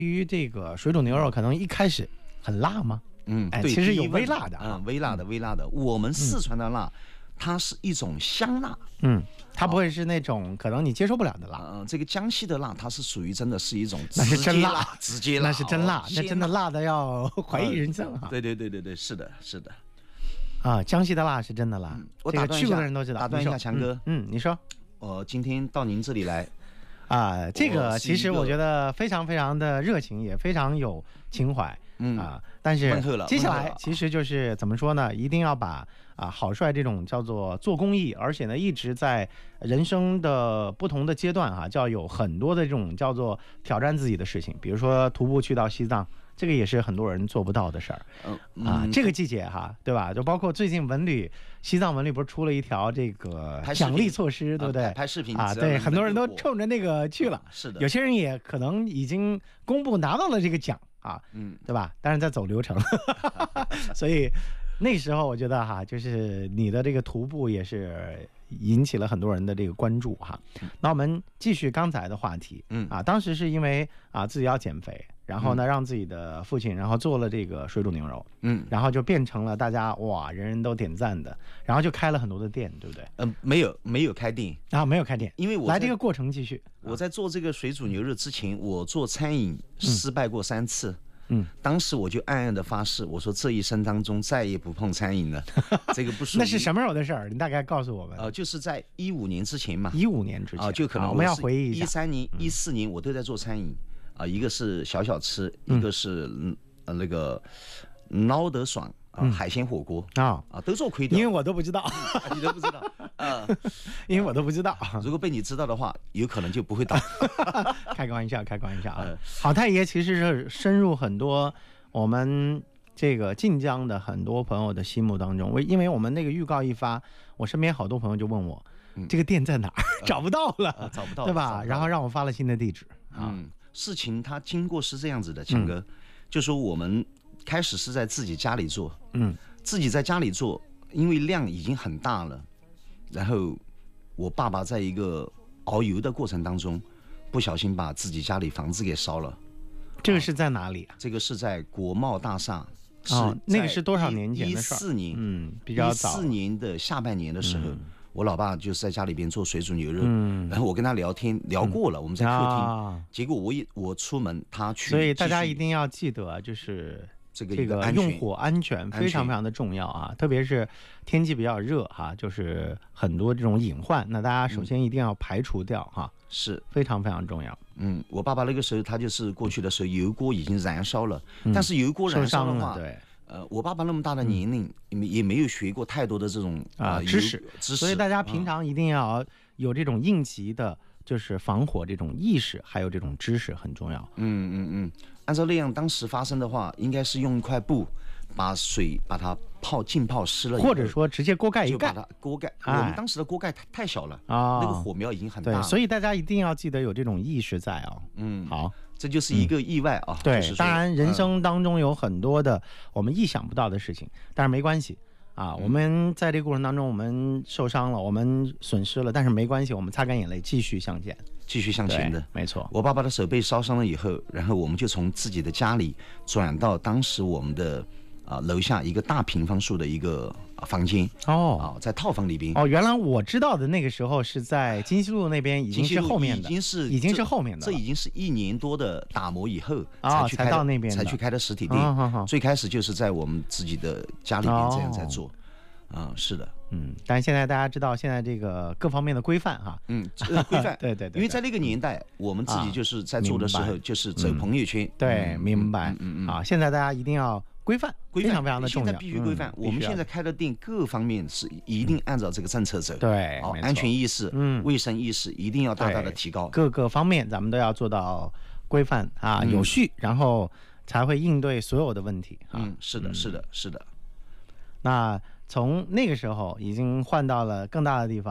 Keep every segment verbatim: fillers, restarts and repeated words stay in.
于这个水煮牛肉，可能一开始很辣吗？ 嗯， 哎， 对， 其实有微第一问辣的啊， 嗯，微辣的，微辣的。我们四川的辣，它是一种香辣， 嗯，它不会是那种可能你接受不了的辣。 嗯，这个江西的辣，它是属于真的是一种那是真辣， 辣， 直接辣， 那是真辣， 哦那真的辣的要怀疑人生啊！ 对对对对对，是的，是的。 啊，江西的辣是真的辣， 嗯我这个打断一下去过的人都知道。 打断一下你说强哥嗯，嗯，你说。 呃，今天到您这里来， 啊，这我个是一个其实我觉得非常非常的热情，也非常有情怀。 嗯啊，但是温和了接下温和了来其实就是怎么说呢？一定要把啊郝帅这种叫做做公益，而且呢一直在人生的不同的阶段哈、啊，叫有很多的这种叫做挑战自己的事情，比如说徒步去到西藏。这个也是很多人做不到的事儿、 嗯啊！ 嗯这个季节哈，对吧？就包括最近文旅，西藏文旅不是出了一条这个拍视频奖励措施，对不对？ 啊拍拍视频啊，对， 只要能很多人都能冲着那个去了。 是的有些人也可能已经公布拿到了这个奖啊， 嗯对吧？但是在走流程，所以那时候我觉得哈，就是你的这个徒步也是引起了很多人的这个关注哈。那我们继续刚才的话题， 嗯啊，当时是因为啊自己要减肥，然后呢让自己的父亲然后做了这个水煮牛肉， 嗯然后就变成了大家哇人人都点赞的，然后就开了很多的店，对不对？ 嗯、没有没有开店， 啊，没有开店， 因为我在来这个过程继续， 我在做这个水煮牛肉之前，我做餐饮失败过三次。 嗯， 当时我就暗暗的发誓，我说这一生当中再也不碰餐饮了，这个不属于。 那是什么时候的事儿？你大概告诉我们。 呃，就是在一五年之前嘛。 一五年之前啊、就可能好我们要回忆一下。 一三年、一四年我都在做餐饮啊、一个是小小吃，一个是嗯呃那个捞得爽啊、海鲜火锅啊啊都做亏掉， 因为我都不知道， 你都不知道啊， 因为我都不知道。 如果被你知道的话，有可能就不会倒。 开个玩笑，开个玩笑啊嗯！ 好太爷其实是深入很多我们这个晋江的很多朋友的心目当中。我因为我们那个预告一发，我身边好多朋友就问我，这个店在哪儿？找不到了， 呃找不到了对吧？ 找不到了然后让我发了新的地址啊。 嗯，事情它经过是这样子的，强哥，就说我们开始是在自己家里做， 嗯， 自己在家里做，因为量已经很大了，然后我爸爸在一个熬油的过程当中，不小心把自己家里房子给烧了。 这个是在哪里啊？ 这个是在国贸大厦， 哦是那个是多少年前一的事儿四年， 嗯，比较早。 一四年的下半年的时候。 嗯我老爸就是在家里边做水煮牛肉， 嗯然后我跟他聊天聊过了，我们在客厅， 啊结果我也我出门，他去， 所以大家继续一定要记得，就是这个这个一个安全用火安全非常非常的重要啊，特别是天气比较热哈，就是很多这种隐患，那大家首先一定要排除掉哈， 是， 非常非常重要。 嗯，我爸爸那个时候他就是过去的时候油锅已经燃烧了，但是油锅燃受烧的话， 伤了，对呃，我爸爸那么大的年龄，也没也没有学过太多的这种啊呃知识油知识， 所以大家平嗯常一定要有这种应急的，就是防火这种意识，还有这种知识很重要。 嗯嗯嗯，按照那样当时发生的话，应该是用一块布把水把它泡浸泡湿了以后， 或者说直接锅盖一就把盖它锅盖， 哎我们当时的锅盖太太小了啊， 那个火苗已经很大了， 对，所以大家一定要记得有这种意识在哦。 嗯， 好。 这就是一个意外啊。 对， 就是说当然人嗯生当中有很多的我们意想不到的事情，但是没关系啊。我们在这个过程当中，我们受伤了，我们损失了，但是没关系，我们擦干眼泪，继续向前， 继续向前的对。没错。 我爸爸的手被烧伤了以后，然后我们就从自己的家里转到当时我们的啊、楼下一个大平方数的一个啊房间哦啊，在套房里边。 哦，原来我知道的那个时候是在金溪路那边，已经是后面的， 已经是已经是这后面的了， 这已经是一年多的打磨以后啊才去开的才到那边的才去开的实体店。 啊好好最开始就是在我们自己的家里边这样在做。啊、是的， 嗯，但是现在大家知道，现在这个各方面的规范哈， 嗯，呃规范， 对对对， 因为在那个年代，我们自己就是在做的时候， 明白就是走朋友圈， 对， 嗯明白， 嗯嗯嗯啊，现在大家一定要规范， 规范非常非常的重要， 现在必须规范。 嗯我们现在开的店各方面是一定按照这个政策走，哦， 对没错安全意识、 嗯卫生意识一定要大大的对提高。 各个方面咱们都要做到规范啊， 嗯有序，然后才会应对所有的问题啊。 嗯，是的，是的，是的。 那从那个时候已经换到了更大的地方，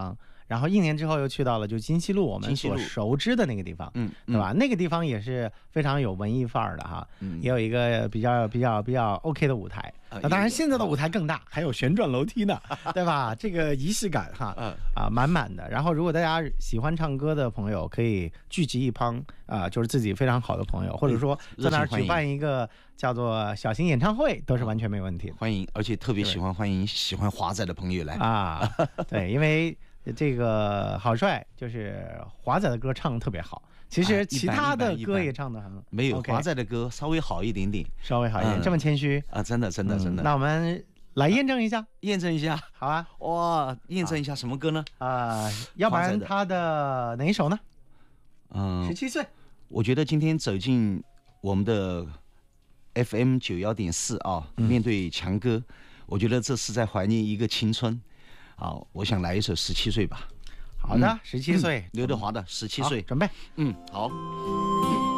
然后一年之后又去到了就金溪路，我们金溪路所熟知的那个地方， 嗯， 对吧？那个地方也是非常有文艺范儿的哈， 嗯也有一个比较比较比较 OK 的舞台。 啊那当然， 有现在的舞台更大，还有旋转楼梯呢，对吧？这个仪式感哈， 嗯啊，满满的。然后，如果大家喜欢唱歌的朋友，可以聚集一帮啊，就是自己非常好的朋友，或者说在那儿举办一个叫做小型演唱会，都是完全没问题的。 欢迎，而且特别喜欢欢迎喜欢华仔的朋友来啊。对，因为这个郝帅就是华仔的歌唱得特别好。其实其他的歌也唱得很没有华仔的歌稍微好一点点， 稍微好一点，这么谦虚啊！真的真的真的。 那我们来验证一下， 验证一下， 好啊！ 哇，验证一下什么歌呢？ 啊，要不然他的哪一首呢？ 嗯， 十七岁。 我觉得今天走进我们的 F M 九幺点四啊，面对强哥，我觉得这是在怀念一个青春。好，我想来一首《十七岁》吧。 好的，十七岁， 刘德华的《十七岁》， 准备， 嗯，好。